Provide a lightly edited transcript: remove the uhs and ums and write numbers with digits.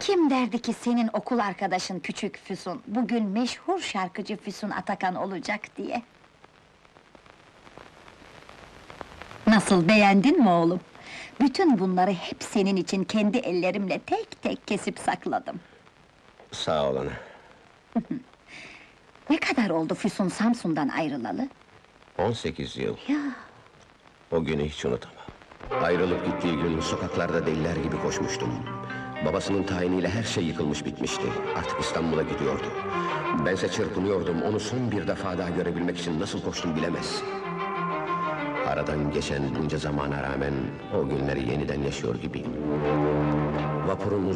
Kim derdi ki senin okul arkadaşın küçük Füsun, bugün meşhur şarkıcı Füsun Atakan olacak diye? Nasıl, beğendin mi oğlum? Bütün bunları hep senin için kendi ellerimle tek tek kesip sakladım. Sağ ol ana. Ne kadar oldu Füsun Samsun'dan ayrılalı? 18 yıl. Ya, O günü hiç unutamam. Ayrılıp gittiği gün sokaklarda deliler gibi koşmuştum. Babasının tayiniyle her şey yıkılmış bitmişti. Artık İstanbul'a gidiyordu. Bense çırpınıyordum, onu son bir defa daha görebilmek için nasıl koştum bilemez. Aradan geçen bunca zamana rağmen o günleri yeniden yaşıyor gibiyim. Vapurun